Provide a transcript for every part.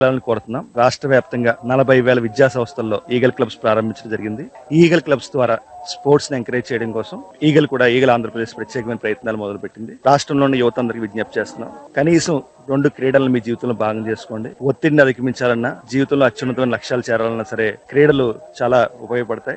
కోరుతున్నాం. రాష్ట్ర వ్యాప్తంగా 40,000 విద్యా సంస్థల్లో ఈగల్ క్లబ్స్ ప్రారంభించడం జరిగింది. ఈ ఈగల్ క్లబ్స్ ద్వారా స్పోర్ట్స్ ని ఎంకరేజ్ చేయడం కోసం ఈగల్ ఆంధ్రప్రదేశ్ ప్రత్యేకమైన ప్రయత్నాలు మొదలుపెట్టింది. రాష్ట్రంలోని యువత అందరికి విజ్ఞప్తి చేస్తున్నాం. కనీసం 2 క్రీడలను మీ జీవితంలో భాగం చేసుకోండి. ఒత్తిడిని అధిగమించాలన్నా, జీవితంలో అత్యున్నతమైన లక్ష్యాలు చేరాలన్నా సరే క్రీడలు చాలా ఉపయోగపడతాయి.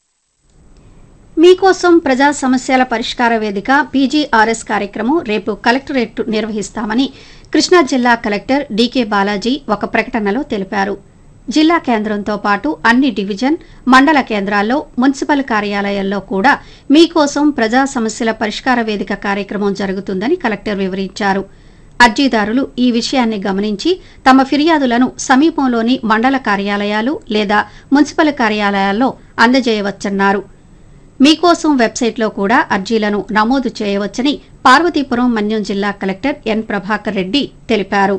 మీకోసం ప్రజా సమస్యల పరిష్కార వేదిక పీజీఆర్ఎస్ కార్యక్రమం రేపు కలెక్టరేట్ నిర్వహిస్తామని కృష్ణా జిల్లా కలెక్టర్ డీకే బాలాజీ ఒక ప్రకటనలో తెలిపారు. జిల్లా కేంద్రంతో పాటు అన్ని డివిజన్, మండల కేంద్రాల్లో, మున్సిపల్ కార్యాలయాల్లో కూడా మీకోసం ప్రజా సమస్యల పరిష్కార వేదిక కార్యక్రమం జరుగుతుందని కలెక్టర్ వివరించారు. అర్జీదారులు ఈ విషయాన్ని గమనించి తమ ఫిర్యాదులను సమీపంలోని మండల కార్యాలయాలు లేదా మున్సిపల్ కార్యాలయాల్లో అందజేయవచ్చన్నారు. మీకోసం వెబ్సైట్లో కూడా అర్జీలను నమోదు చేయవచ్చని పార్వతీపురం మన్యం జిల్లా కలెక్టర్ ఎన్ ప్రభాకర్ రెడ్డి తెలిపారు.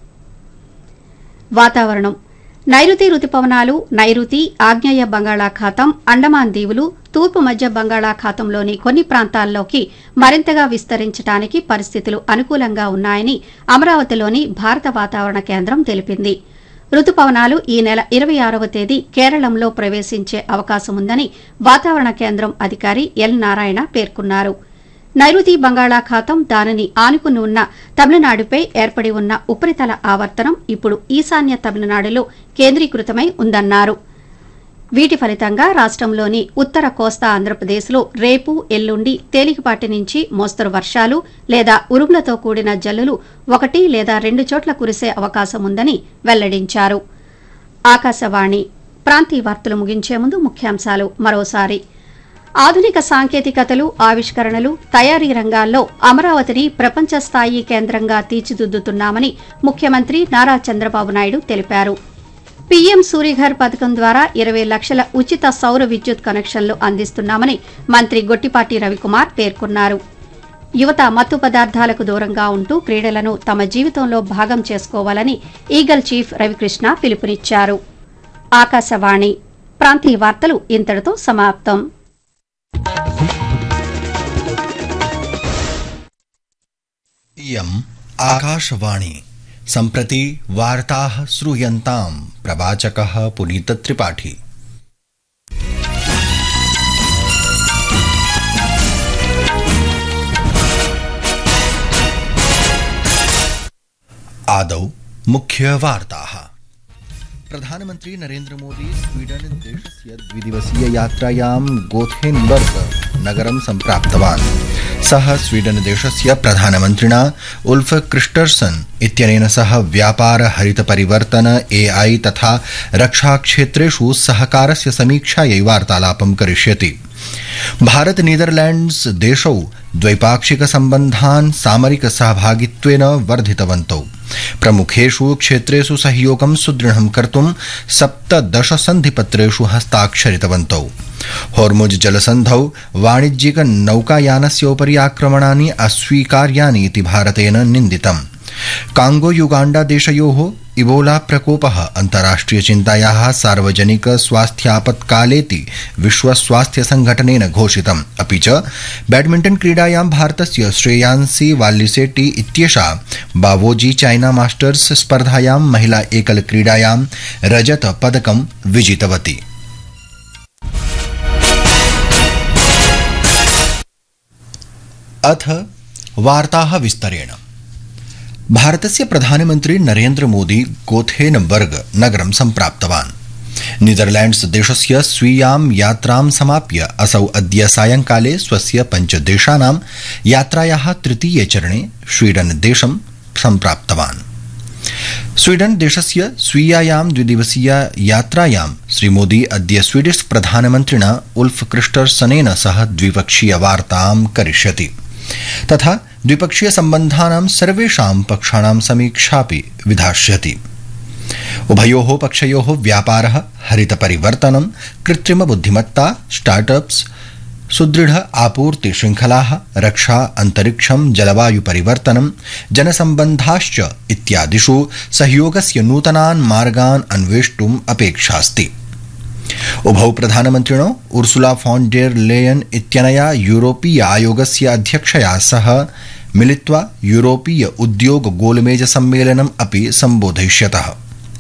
వాతావరణం. నైరుతి రుతుపవనాలు నైరుతి, ఆగ్నేయ బంగాళాఖాతం, అండమాన్ దీవులు, తూర్పు మధ్య బంగాళాఖాతంలోని కొన్ని ప్రాంతాల్లోకి మరింతగా విస్తరించడానికి పరిస్థితులు అనుకూలంగా ఉన్నాయని అమరావతిలోని భారత వాతావరణ కేంద్రం తెలిపింది. రుతుపవనాలు ఈ నెల 26వ తేదీ కేరళంలో ప్రవేశించే అవకాశముందని వాతావరణ కేంద్రం అధికారి ఎల్ నారాయణ పేర్కొన్నారు. నైరుతి బంగాళాఖాతం దానిని ఆనుకుని ఉన్న తమిళనాడుపై ఏర్పడి ఉన్న ఉపరితల ఆవర్తనం ఇప్పుడు ఈశాన్య తమిళనాడులో కేంద్రీకృతమై ఉందన్నారు. వీటి ఫలితంగా రాష్టంలోని ఉత్తర కోస్తా ఆంధ్రప్రదేశ్లో రేపు, ఎల్లుండి తేలికపాటి నుంచి మోస్తరు వర్షాలు లేదా ఉరుములతో కూడిన జల్లులు 1 లేదా 2 చోట్ల కురిసే అవకాశముందని వెల్లడించారు. ఆకాశవాణి ప్రాంతీయ వార్తలు ముగించే ముందు ముఖ్యాంశాలు మరోసారి. ఆధునిక సాంకేతికతలు, ఆవిష్కరణలు, తయారీ రంగాల్లో అమరావతిని ప్రపంచ స్థాయి కేంద్రంగా తీర్చిదిద్దుతున్నామని ముఖ్యమంత్రి నారా చంద్రబాబు నాయుడు తెలిపారు. పీఎం సూర్యఘర్ పథకం ద్వారా 20 లక్షల ఉచిత సౌర విద్యుత్ కనెక్షన్లు అందిస్తున్నామని మంత్రి గొట్టిపాటి రవికుమార్ పేర్కొన్నారు. యువత మత్తు పదార్థాలకు దూరంగా ఉంటూ క్రీడలను తమ జీవితంలో భాగం చేసుకోవాలని ఈగల్ చీఫ్ రవికృష్ణ పిలుపునిచ్చారు. ఆకాశవాణి ప్రాంతీయ వార్తలు ఇంతటితో సమాప్తం. इयम् आकाशवाणी सम्प्रति वार्ताः श्रूयन्ताम् प्रवाचकः पुनीतत्रिपाठी। आदौ मुख्यवार्ताः। प्रधानमन्त्री नरेन्द्र मोदी स्वीडन देशस्य 2 दिवसीय यात्रायां गोथेनबर्ग नगरं सम्प्राप्तवान्। सः स्वीडन देशस्य प्रधानमन्त्रिणा उल्फ क्रिस्टर्सन इत्यनेन सह व्यापार, हरित परिवर्तन, AI तथा रक्षा क्षेत्रेषु सहकारस्य समीक्षायै वार्तालापं करिष्यति। भारत नीदरलैंड्स देशौ द्वैपाक्षिक सम्बन्धान् सामरिक सहभागित्वेन वर्धितवन्तौ। प्रमुखेषु क्षेत्रेषु सहयोगं सुदृढं कर्तुं 17 सन्धिपत्रेषु हस्ताक्षरितवन्तौ। होर्मुज जलसन्धौ वाणिज्यिक नौकायानस्य उपरि आक्रमणानि अस्वीकार्यानि इति भारतेन निन्दितम्। कांगो युगांडा देशयोः इबोला प्रकोपः अन्ताराष्ट्रियचिन्तायाः सार्वजनिक स्वास्थ्यापत्कालेति विश्व स्वास्थ्य संघटनेन घोषितम्। अपि च बैडमिण्टन क्रीडायां भारतस्य श्रेयांसी वाल्लिसेट्टी इत्येषा बावोजी चाइना मास्टर्स स्पर्धायां महिला एकल क्रीडायां रजत पदकं विजितवती। अथ वार्ताः विस्तरेण। भारतस्य प्रधानमन्त्री नरेन्द्र मोदी गोथेनबर्ग नगरं सम्प्राप्तवान्। नीदरलैंड्स देशस्य स्वीयां यात्रां समाप्य असौ अद्य सायंकाले स्वस्य 5 देशानां यात्रायाः 3. चरणे स्वीडन देशं सम्प्राप्तवान्। स्वीडन देशस्य स्वीयायां 2 दिवसीय यात्रायां श्रीमोदी अद्य स्वीडिश प्रधानमन्त्रिणा उल्फ क्रिस्टर्सनेन सह द्विपक्षीय वार्तां करिष्यति तथा द्विपक्षीय सम्बन्धानां सर्वेषां पक्षाणां समीक्षापि विधास्यति। उभयोः पक्षयोः व्यापारः, हरित परिवर्तनं, कृत्रिम बुद्धिमत्ता, स्टार्टअप्स, सुदृढ़ आपूर्ति श्रृंखलाः, रक्षा, अंतरिक्षं, जलवायु परिवर्तनं, जनसम्बन्धाश्च इत्यादिषु सहयोगस्य नूतनान् मार्गान् अन्वेष्टुम् अपेक्षास्ति। उभौ प्रधानमन्त्रिणो उर्सुला फॉन डेर लेयन इत्यनया यूरोपीय आयोगस्य अध्यक्षया सह मिलित्वा यूरोपीय उद्योग गोलमेज सम्मेलनम् अपि सम्बोधयिष्यतः।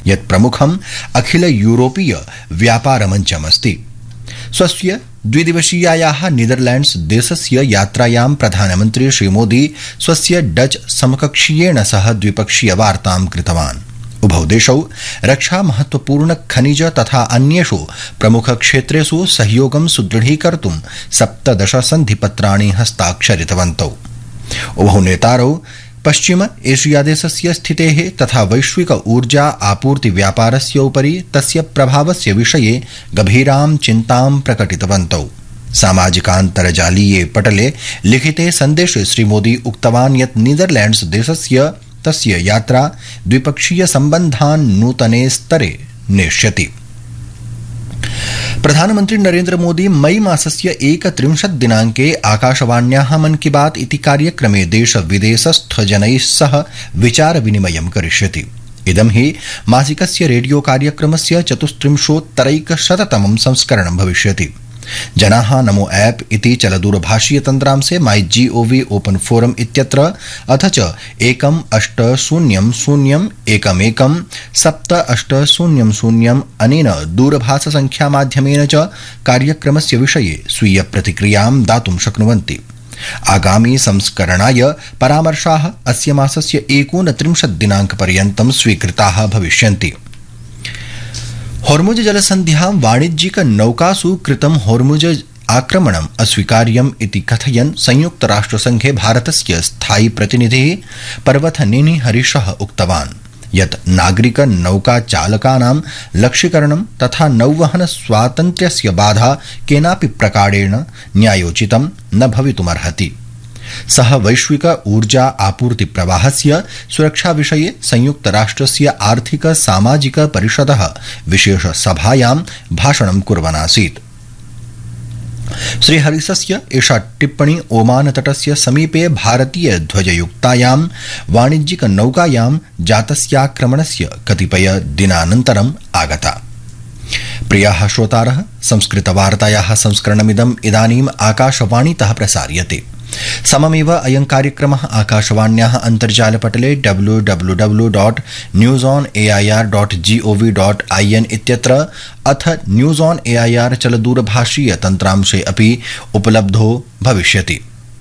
यत् प्रमुखम् अखिल यूरोपीय व्यापारमञ्चमस्ति। स्वस्य द्विदिवसीयायाः नीदरलैंड्स देशस्य यात्रायां प्रधानमन्त्री श्रीमोदी स्वस्य डच समकक्षीयेण सह द्विपक्षीय वार्तां कृतवान्। उभौ देशौ रक्षा महत्वपूर्ण खनिज तथा अन्येषु प्रमुख क्षेत्रेषु सहयोगं सुदृढीकर्तुं 17 सन्धिपत्राणि हस्ताक्षरितवन्तौ। उभौ नेतारौ पश्चिम एशिया देशस्य स्थितेः तथा वैश्विक ऊर्जा आपूर्ति व्यापारस्य उपरि तस्य प्रभावस्य विषये गभीरां चिन्तां प्रकटितवन्तौ। सामाजिकान्तर्जालीये पटले लिखिते सन्देशे श्रीमोदी उक्तवान् यत् नीदरलैंड्स देशस्य तस्य यात्रा द्विपक्षीय सम्बन्धान् नूतने स्तरे नेष्यति। प्रधानमन्त्री नरेन्द्र मोदी मई मासस्य 31 दिनाङ्के आकाशवाण्याः मन की बात इति कार्यक्रमे देश विदेशस्थ जनैः सह विचार विनिमयं करिष्यति। इदं हि मासिकस्य रेडियो कार्यक्रमस्य 34तमं संस्करणं भविष्यति। जनाः नमो ऐप इति चलदूरभाषीय तन्त्रांशे माईजीओवी ओपन फोरम इत्यत्र अथ च 1-800-11-7800 अनेन दूरभाषसंख्यामाध्यमेन च कार्यक्रमस्य विषये स्वीय प्रतिक्रियां दातुं शक्नुवन्ति। आगामी संस्करणाय परामर्शाः अस्य मासस्य 29 दिनाङ्कपर्यन्तं स्वीकृताः भविष्यन्ति। होर्मुज जलसन्ध्यां वाणिज्यिक नौकासु कृतं होर्मुज आक्रमणम् अस्वीकार्यम् इति कथयन् संयुक्तराष्ट्रसंघे भारतस्य स्थायी प्रतिनिधिः पर्वतनेनी हरीशः उक्तवान् यत् नागरिक नौकाचालकानां लक्ष्यीकरणं तथा नौवहन स्वातन्त्र्यस्य बाधा केनापि प्रकारेण न्यायोचितं न भवितुमर्हति। सः वैश्विक ऊर्जा आपूर्ति प्रवाहस्य सुरक्षा विषये संयुक्तराष्ट्रस्य आर्थिक सामाजिक परिषदः विशेष सभायां भाषणं कुर्वन् आसीत्। श्रीहरिसस्य एषा टिप्पणी ओमान तटस्य समीपे भारतीय ध्वजयुक्तायां वाणिज्यिक नौकायां जातस्याक्रमणस्य कतिपय दिनानन्तरम् आगता। प्रियाः श्रोतारः, संस्कृतवार्तायाः संस्करणमिदम् इदानीम् आकाशवाणीतः प्रसार्यते। सममेव अयं कार्यक्रमः आकाशवाण्याः अन्तर्जालपटले www.newsonair.gov.in इत्यत्र अथ न्यूज ऑन एआईआर चलदूरभाषीय तन्त्रांशे अपि उपलब्धो भविष्यति।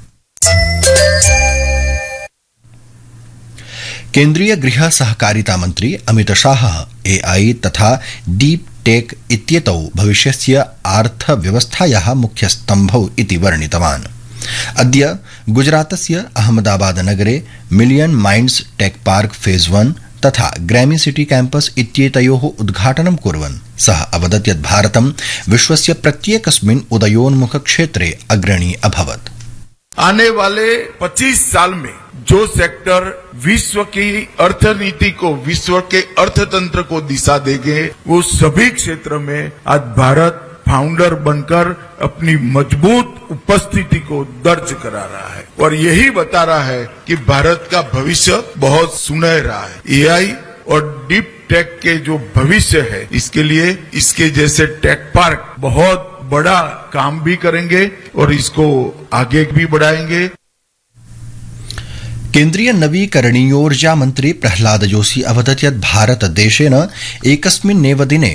केन्द्रीय गृह सहकारिता मन्त्री अमित शाह एआई तथा डीप टेक इत्येतौ भविष्यस्य अर्थव्यवस्थायाः मुख्यस्तम्भौ इति वर्णितवान्। अद्य गुजरातस्य अहमदाबाद नगरे million minds tech park phase 1 तथा ग्रैमी सिटी कैंपस इत्येतयोः उद्घाटनं कुर्वन् सः अवदत् यत् भारतं विश्वस्य प्रत्येकस्मिन् उदयोन्मुख क्षेत्रे अग्रणी अभवत्। आने वाले 25 साल में जो सेक्टर विश्व की अर्थनीति को, विश्व के अर्थतंत्र को दिशा देंगे, वो सभी क्षेत्र में आज भारत फाउंडर बनकर अपनी मजबूत उपस्थिति को दर्ज करा रहा है और यही बता रहा है कि भारत का भविष्य बहुत सुनहरा है। एआई और डीप टेक के जो भविष्य है, इसके लिए इसके जैसे टेक पार्क बहुत बड़ा काम भी करेंगे और इसको आगे भी बढ़ाएंगे। केन्द्रीय नवीकरणीयोर्जा मन्त्री प्रह्लाद जोशी अवदत् यत् भारत देशेन एकस्मिन्नेव दिने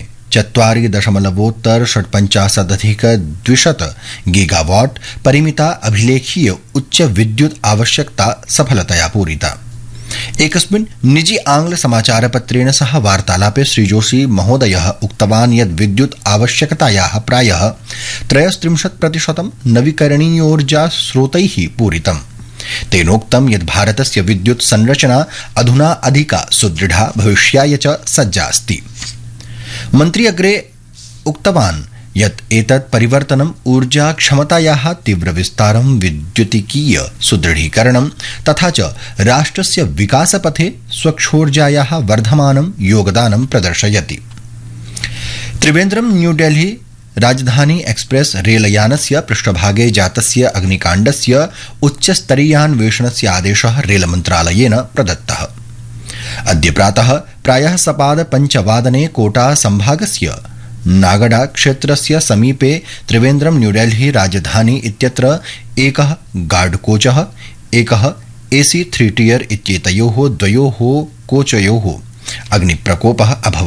4.650 गीगावाट परिमिता अभिलेखीय उच्च विद्युत आवश्यकता सफलतया पूरिता। एकस्मिन् निजी आंग्ल समाचारपत्रेण सह वार्तालापे श्रीजोशी महोदयः उक्तवान् यत् विद्युत आवश्यकतायाः प्रायः 33% नवीकरणीयोर्जा स्रोतैः पूरितम्। तेनोक्तं यत् भारतस्य विद्युत संरचना अधुना अधिका सुदृढा भविष्याय च सज्जा अस्ति। मन्त्री अग्रे उक्तवान् यत् एतत् परिवर्तनम् ऊर्जा क्षमतायाः तीव्र विस्तारं, विद्युतिकीय सुदृढीकरणं तथा च राष्ट्रस्य विकासपथे स्वच्छोर्जायाः वर्धमानं योगदानं प्रदर्शयति। त्रिवेन्द्रम न्यूडेल्ही राजधानी एक्सप्रेस रेलयानस्य पृष्ठभागे जातस्य अग्निकाण्डस्य उच्चस्तरीयान्वेषणस्य आदेशः रेलमन्त्रालयेन प्रदत्तः। अद्य प्रातः प्रायः 5:05 कोटा संभागस्य नागडा क्षेत्रस्य समीपे त्रिवेन्द्रम न्यूडेल्ही राजधानी इत्यत्र एकः गार्ड कोचः, एकः AC 3 टियर इत्येतयोः द्वयोः कोचयोः अग्निप्रकोपः अभवत्।